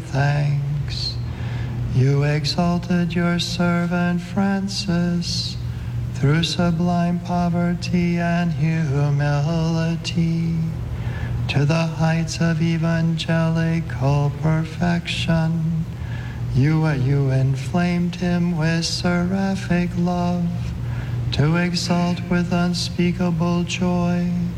thanks. You exalted your servant Francis through sublime poverty and humility to the heights of evangelical perfection. You inflamed him with seraphic love to exalt with unspeakable joy